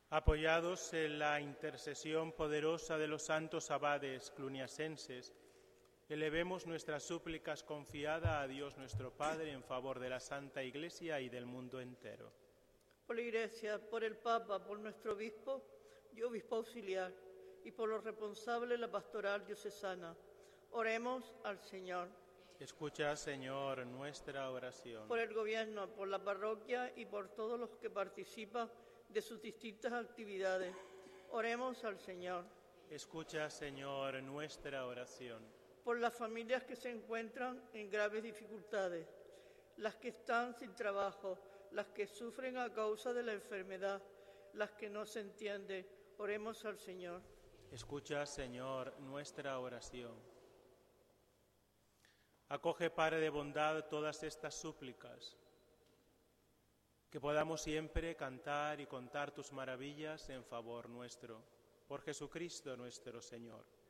Apoyados en la intercesión poderosa de los santos abades cluniacenses, elevemos nuestras súplicas confiadas a Dios nuestro Padre en favor de la Santa Iglesia y del mundo entero. Por la Iglesia, por el Papa, por nuestro obispo y obispo auxiliar, y por los responsables de la pastoral diocesana, oremos al Señor. Escucha, Señor, nuestra oración. Por el gobierno, por la parroquia y por todos los que participan de sus distintas actividades, oremos al Señor. Escucha, Señor, nuestra oración. Por las familias que se encuentran en graves dificultades, las que están sin trabajo, las que sufren a causa de la enfermedad, las que no se entienden, oremos al Señor. Escucha, Señor, nuestra oración. Acoge, Padre de bondad, todas estas súplicas, que podamos siempre cantar y contar tus maravillas en favor nuestro, por Jesucristo nuestro Señor.